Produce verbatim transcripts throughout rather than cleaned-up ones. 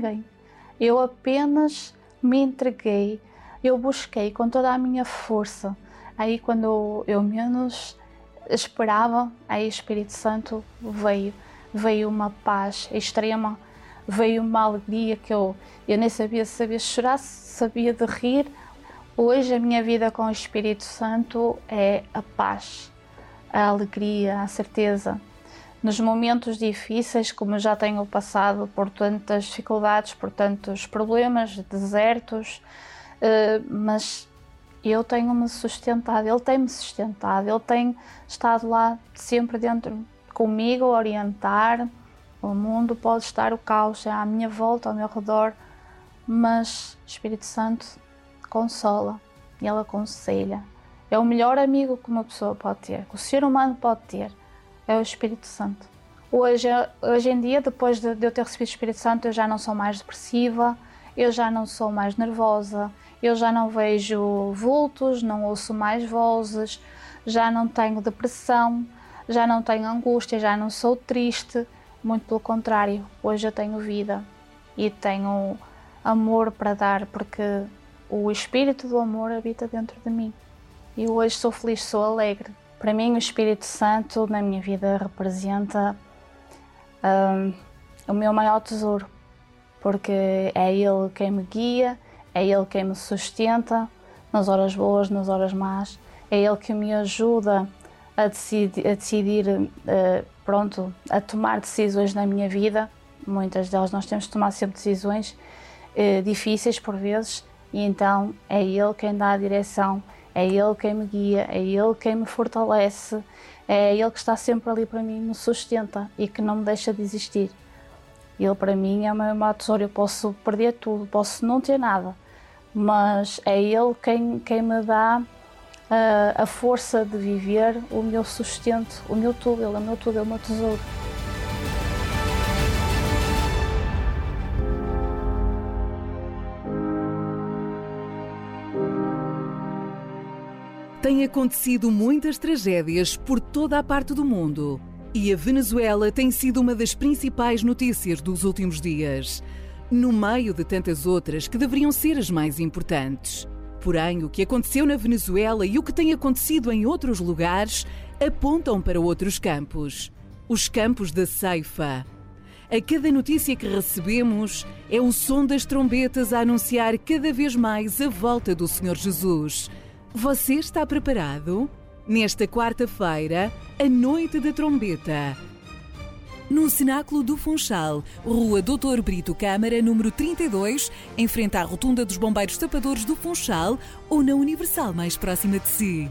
ninguém. Eu apenas me entreguei, eu busquei com toda a minha força. Aí quando eu menos esperava, aí o Espírito Santo veio. Veio uma paz extrema, veio uma alegria que eu, eu nem sabia se sabia chorar, se sabia de rir. Hoje a minha vida com o Espírito Santo é a paz, a alegria, a certeza. Nos momentos difíceis, como eu já tenho passado por tantas dificuldades, por tantos problemas, desertos, mas eu tenho-me sustentado, Ele tem-me sustentado, Ele tem estado lá sempre dentro comigo, a orientar. O mundo pode estar o caos à minha volta, ao meu redor, mas o Espírito Santo consola, Ele aconselha. É o melhor amigo que uma pessoa pode ter, que o ser humano pode ter, é o Espírito Santo. Hoje, hoje em dia, depois de, de eu ter recebido o Espírito Santo, eu já não sou mais depressiva, eu já não sou mais nervosa, eu já não vejo vultos, não ouço mais vozes, já não tenho depressão, já não tenho angústia, já não sou triste, muito pelo contrário, hoje eu tenho vida e tenho amor para dar, porque o Espírito do amor habita dentro de mim. E hoje sou feliz, sou alegre. Para mim o Espírito Santo na minha vida representa um, o meu maior tesouro, porque é Ele quem me guia, é Ele quem me sustenta nas horas boas, nas horas más, é Ele que me ajuda a decidir, a decidir uh, pronto, a tomar decisões na minha vida. Muitas delas nós temos de tomar sempre decisões uh, difíceis por vezes, e então é Ele quem dá a direção, é Ele quem me guia, é Ele quem me fortalece, é Ele que está sempre ali para mim, me sustenta e que não me deixa desistir. Ele para mim é o meu maior tesouro. Eu posso perder tudo, posso não ter nada, mas é Ele quem, quem me dá a, a força de viver, o meu sustento, o meu tudo. Ele é o meu tudo, é o meu tesouro. Tem acontecido muitas tragédias por toda a parte do mundo e a Venezuela tem sido uma das principais notícias dos últimos dias, no meio de tantas outras que deveriam ser as mais importantes. Porém, o que aconteceu na Venezuela e o que tem acontecido em outros lugares apontam para outros campos, os campos da ceifa. A cada notícia que recebemos é o som das trombetas a anunciar cada vez mais a volta do Senhor Jesus. Você está preparado? Nesta quarta-feira, a Noite da Trombeta. No Cenáculo do Funchal, Rua doutor Brito Câmara, número trinta e dois, em frente à Rotunda dos Bombeiros Tapadores do Funchal, ou na Universal mais próxima de si.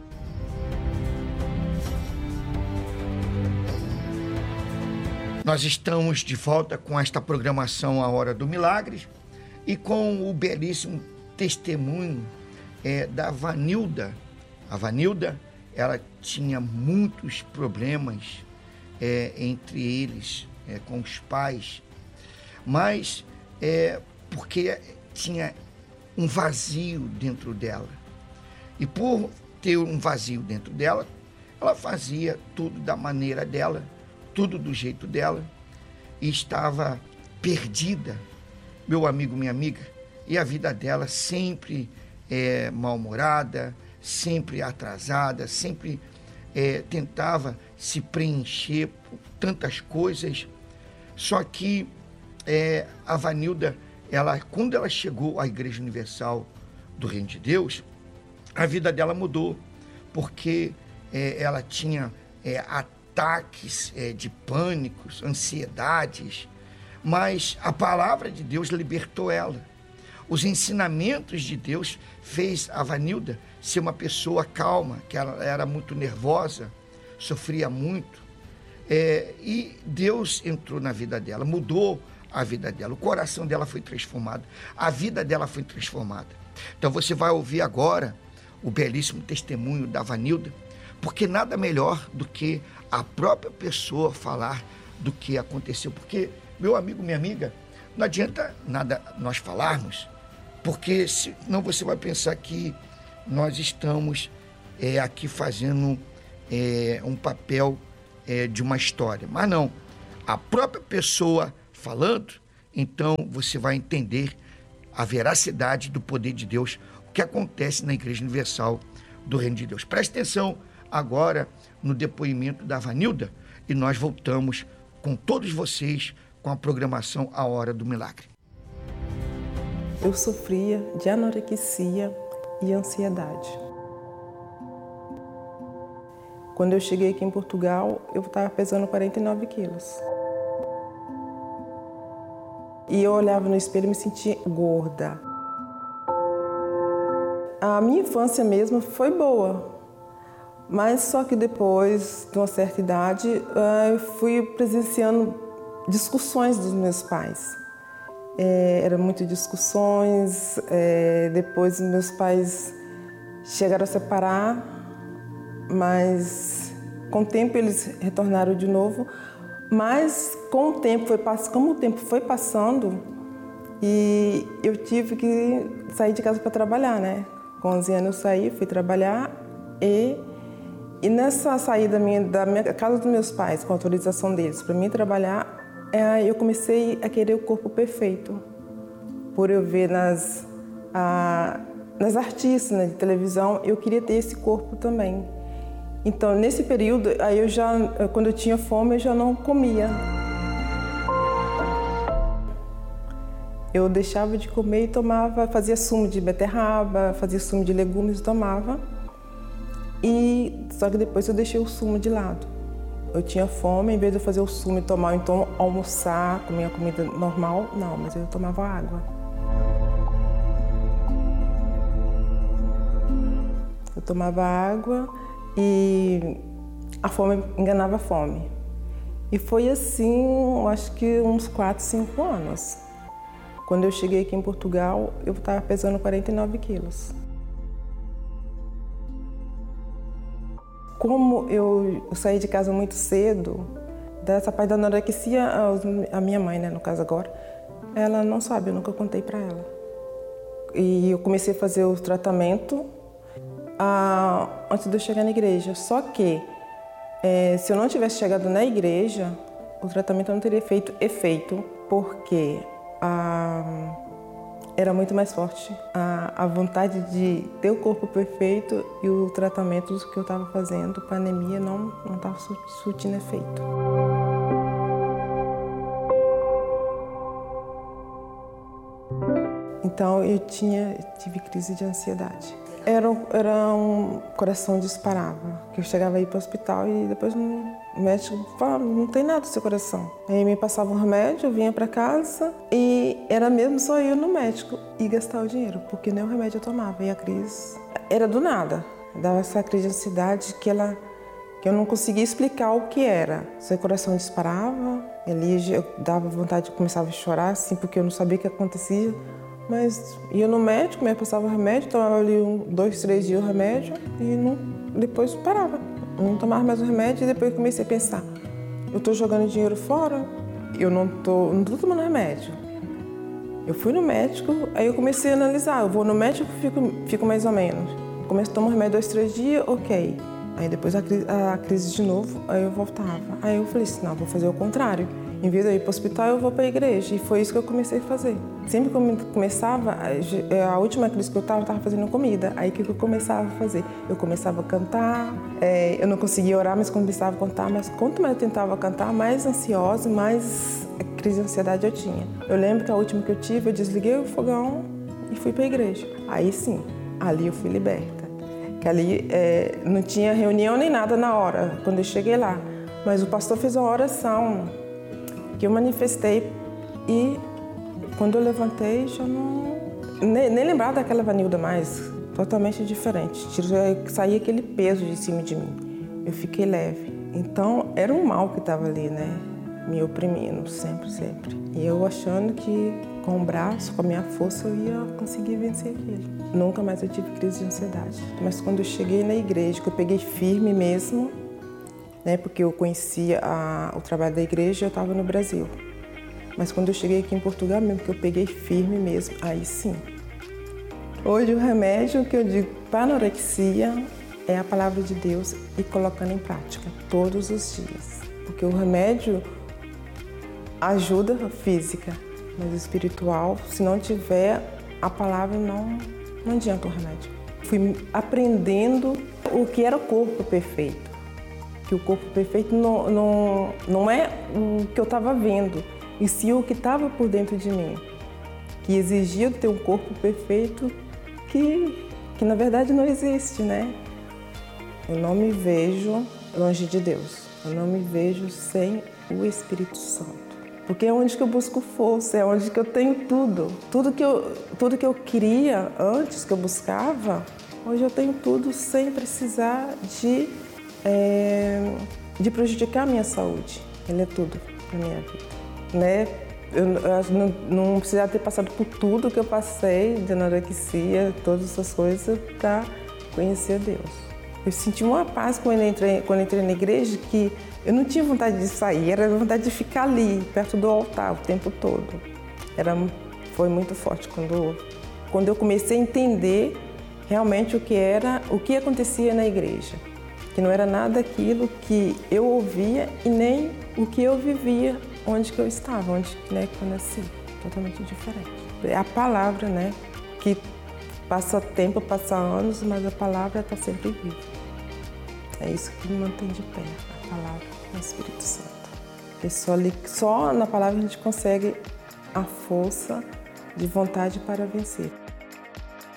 Nós estamos de volta com esta programação A Hora do Milagre e com o belíssimo testemunho é, da Vanilda. A Vanilda, ela tinha muitos problemas é, entre eles, é, com os pais, mas é, porque tinha um vazio dentro dela. E por ter um vazio dentro dela, ela fazia tudo da maneira dela, tudo do jeito dela, e estava perdida, meu amigo, minha amiga, e a vida dela sempre é, mal-humorada, sempre atrasada, sempre é, tentava se preencher por tantas coisas. Só que é, a Vanilda, ela, quando ela chegou à Igreja Universal do Reino de Deus, a vida dela mudou, porque é, ela tinha é, ataques é, de pânicos, ansiedades, mas a palavra de Deus libertou ela. Os ensinamentos de Deus fez a Vanilda ser uma pessoa calma, que ela era muito nervosa, sofria muito, é, e Deus entrou na vida dela, mudou a vida dela, o coração dela foi transformado, a vida dela foi transformada. Então você vai ouvir agora o belíssimo testemunho da Vanilda, porque nada melhor do que a própria pessoa falar do que aconteceu, porque, meu amigo, minha amiga, não adianta nada nós falarmos, porque senão você vai pensar que nós estamos é, aqui fazendo é, um papel é, de uma história. Mas não, a própria pessoa falando, então você vai entender a veracidade do poder de Deus, o que acontece na Igreja Universal do Reino de Deus. Preste atenção agora no depoimento da Vanilda e nós voltamos com todos vocês com a programação A Hora do Milagre. Eu sofria de anorexia e ansiedade. Quando eu cheguei aqui em Portugal, eu estava pesando quarenta e nove quilos. E eu olhava no espelho e me sentia gorda. A minha infância mesmo foi boa, mas só que depois, de uma certa idade, eu fui presenciando discussões dos meus pais. É, eram muitas discussões, é, depois meus pais chegaram a separar, mas com o tempo eles retornaram de novo. Mas com o tempo foi, como o tempo foi passando, e eu tive que sair de casa para trabalhar, né? Com onze anos eu saí, fui trabalhar e, e nessa saída minha, da minha casa dos meus pais, com a autorização deles para mim trabalhar, é, eu comecei a querer o corpo perfeito. Por eu ver nas, a, nas artistas, né, de televisão, eu queria ter esse corpo também. Então, nesse período, aí eu já, quando eu tinha fome, eu já não comia. Eu deixava de comer e tomava, fazia sumo de beterraba, fazia sumo de legumes e tomava. E, só que depois eu deixei o sumo de lado. Eu tinha fome, em vez de eu fazer o sumo e tomar, então almoçar, comer a comida normal, não, mas eu tomava água. Eu tomava água e a fome enganava a fome. E foi assim, acho que uns quatro, cinco anos. Quando eu cheguei aqui em Portugal, eu estava pesando quarenta e nove quilos. Como eu saí de casa muito cedo, dessa parte da anorexia, a minha mãe, né, no caso agora, ela não sabe, eu nunca contei para ela. E eu comecei a fazer o tratamento ah, antes de eu chegar na igreja. Só que, é, se eu não tivesse chegado na igreja, o tratamento não teria feito efeito, porque ah, era muito mais forte a, a vontade de ter o corpo perfeito e o tratamento que eu estava fazendo para anemia não não estava surtindo efeito. Então eu tinha tive crise de ansiedade. Era, era um coração disparava, que eu chegava aí para o hospital e depois o médico falava, não tem nada no seu coração. Aí me passava um remédio, eu vinha para casa e era mesmo só eu no médico e gastar o dinheiro, porque nem o remédio eu tomava. E a crise era do nada, dava essa crise de ansiedade que, ela, que eu não conseguia explicar o que era. Seu coração disparava, ali eu dava vontade de começar a chorar, assim, porque eu não sabia o que acontecia. Mas ia no médico, me passava o remédio, tomava ali um, dois, três dias o remédio e não, depois parava. Não tomava mais o remédio e depois comecei a pensar, eu estou jogando dinheiro fora, eu não estou não tô tomando remédio. Eu fui no médico, aí eu comecei a analisar, eu vou no médico e fico, fico mais ou menos. Começo a tomar remédio dois, três dias, ok. Aí depois a, a crise de novo, aí eu voltava. Aí eu falei assim, não, vou fazer o contrário. Em vez de eu ir para o hospital, eu vou para a igreja. E foi isso que eu comecei a fazer. Sempre que eu começava, a última crise que eu estava, eu estava fazendo comida. Aí o que eu começava a fazer? Eu começava a cantar, é, eu não conseguia orar, mas começava a cantar. Mas quanto mais eu tentava cantar, mais ansiosa, mais crise de ansiedade eu tinha. Eu lembro que a última que eu tive, eu desliguei o fogão e fui para a igreja. Aí sim, ali eu fui liberta. Que ali é, não tinha reunião nem nada na hora, quando eu cheguei lá. Mas o pastor fez uma oração que eu manifestei e quando eu levantei já não... Nem, nem lembrava daquela Vanilda mais, totalmente diferente. Saía aquele peso de cima de mim, eu fiquei leve. Então era um mal que estava ali, né? Me oprimindo sempre, sempre. E eu achando que com o braço, com a minha força, eu ia conseguir vencer aquilo. Nunca mais eu tive crise de ansiedade. Mas quando eu cheguei na igreja, que eu peguei firme mesmo, né, porque eu conhecia a, o trabalho da igreja, eu estava no Brasil. Mas quando eu cheguei aqui em Portugal mesmo, que eu peguei firme mesmo, aí sim. Hoje o remédio que eu digo para a anorexia é a palavra de Deus e colocando em prática todos os dias. Porque o remédio ajuda a física, Mas espiritual, se não tiver a palavra, não, não adianta o remédio. Fui aprendendo o que era o corpo perfeito. Que o corpo perfeito não, não, não é o que eu estava vendo, e sim o que estava por dentro de mim. Que exigia ter um corpo perfeito que, que na verdade não existe, né? Eu não me vejo longe de Deus. Eu não me vejo sem o Espírito Santo. Porque é onde que eu busco força, é onde que eu tenho tudo. Tudo que eu, tudo que eu queria antes, que eu buscava, hoje eu tenho tudo sem precisar de, é, de prejudicar a minha saúde. Ele é tudo na minha vida, né? Eu, eu não, não precisava ter passado por tudo que eu passei, de anorexia, todas essas coisas, para conhecer Deus. Eu senti uma paz quando eu entrei, quando eu entrei na igreja, que eu não tinha vontade de sair, era vontade de ficar ali, perto do altar, o tempo todo. Era, foi muito forte quando, quando eu comecei a entender realmente o que era, o que acontecia na igreja. Que não era nada aquilo que eu ouvia e nem o que eu vivia onde que eu estava, onde, né, que eu nasci. Totalmente diferente. É a palavra, né, que passa tempo, passa anos, mas a palavra está sempre viva. É isso que me mantém de pé, a palavra do Espírito Santo. E só, ali, só na palavra a gente consegue a força de vontade para vencer.